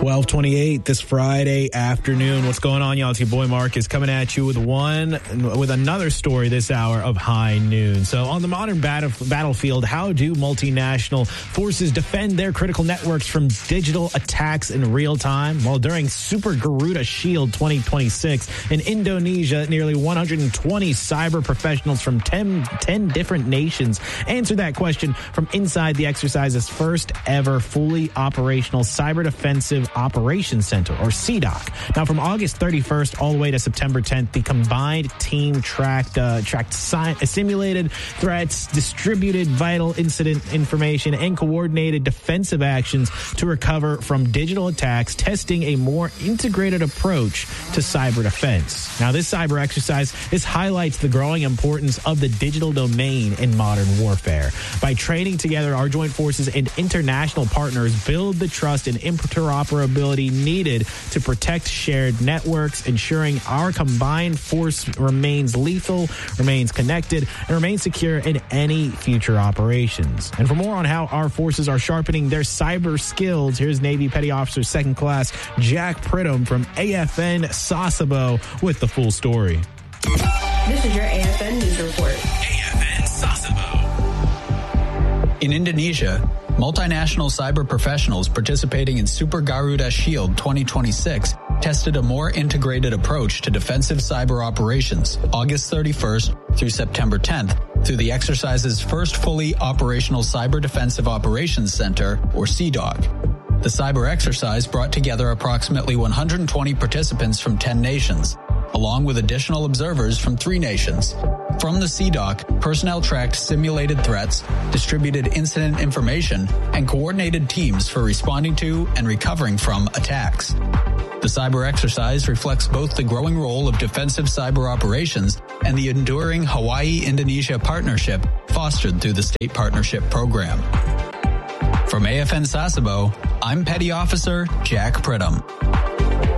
12:28 this Friday afternoon. What's going on, y'all? It's your boy Marcus coming at you with another story this hour of High Noon. So on the modern battlefield, how do multinational forces defend their critical networks from digital attacks in real time? Well, during Super Garuda Shield 2026 in Indonesia, nearly 120 cyber professionals from 10 different nations answered that question from inside the exercise's first ever fully operational Cyber Defensive Operations Center, or CDOC. Now, from August 31st all the way to September 10th, the combined team tracked simulated threats, distributed vital incident information, and coordinated defensive actions to recover from digital attacks, testing a more integrated approach to cyber defense. Now, this cyber exercise highlights the growing importance of the digital domain in modern warfare. By training together, our joint forces and international partners build the trust and interoperability needed to protect shared networks, ensuring our combined force remains lethal, remains connected, and remains secure in any future operations. And for more on how our forces are sharpening their cyber skills, here's Navy Petty Officer 2nd Class Jack Pridham from AFN Sasebo with the full story. This is your AFN News Report. AFN Sasebo. In Indonesia, multinational cyber professionals participating in Super Garuda Shield 2026 tested a more integrated approach to defensive cyber operations August 31st through September 10th through the exercise's first fully operational Cyber Defensive Operations Center, or CDOC. The cyber exercise brought together approximately 120 participants from 10 nations, along with additional observers from 3 nations. From the CDOC, personnel tracked simulated threats, distributed incident information, and coordinated teams for responding to and recovering from attacks. The cyber exercise reflects both the growing role of defensive cyber operations and the enduring Hawaii-Indonesia partnership fostered through the State Partnership Program. From AFN Sasebo, I'm Petty Officer Jack Pridham.